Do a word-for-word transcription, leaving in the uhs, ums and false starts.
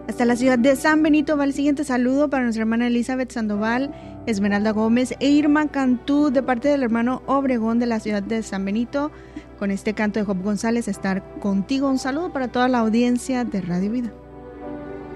Hasta la ciudad de San Benito va el siguiente saludo para nuestra hermana Elizabeth Sandoval, Esmeralda Gómez e Irma Cantú, de parte del hermano Obregón de la ciudad de San Benito, con este canto de Job González, Estar Contigo. Un saludo para toda la audiencia de Radio Vida.